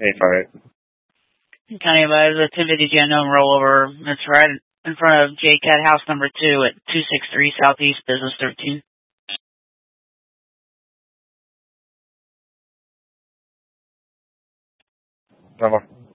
858. County advisor, activity unknown rollover. It's right in front of JCAT house number 2 at 263 Southeast Business 13. Number.